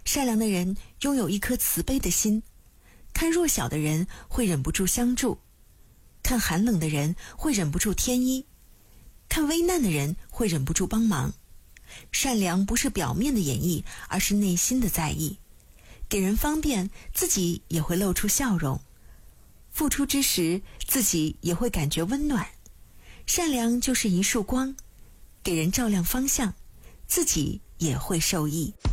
善良的人拥有一颗慈悲的心，看弱小的人会忍不住相助，看寒冷的人会忍不住添衣，看危难的人会忍不住帮忙。善良不是表面的演绎，而是内心的在意。给人方便，自己也会露出笑容，付出之时，自己也会感觉温暖。善良就是一束光，给人照亮方向，自己也会受益。